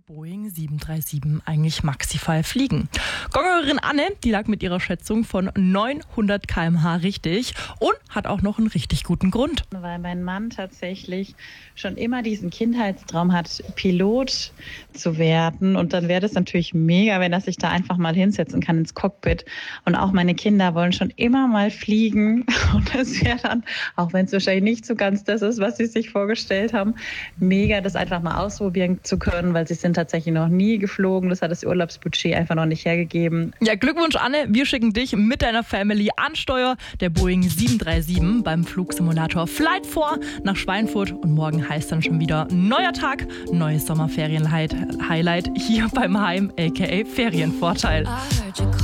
Boeing 737 eigentlich maximal fliegen? Gonggerin Anne, die lag mit ihrer Schätzung von 900 km/h richtig und hat auch noch einen richtig guten Grund. Weil mein Mann tatsächlich schon immer diesen Kindheitstraum hat, Pilot zu werden. Und dann wäre das natürlich mega, wenn er sich da einfach mal hinsetzen kann ins Cockpit. Und auch meine Kinder wollen schon immer mal fliegen. Und das wäre dann, auch wenn es wahrscheinlich nicht so ganz das ist, was sie sich vorgestellt haben, mega, das einfach mal ausprobieren zu können, weil sie sind tatsächlich noch nie geflogen. Das hat das Urlaubsbudget einfach noch nicht hergegeben. Ja, Glückwunsch, Anne. Wir schicken dich mit deiner Family an Steuer der Boeing 737 beim Flugsimulator Flight 4 nach Schweinfurt. Und morgen heißt dann schon wieder neuer Tag, neues Sommerferien-Highlight hier beim Heim, aka Ferienvorteil.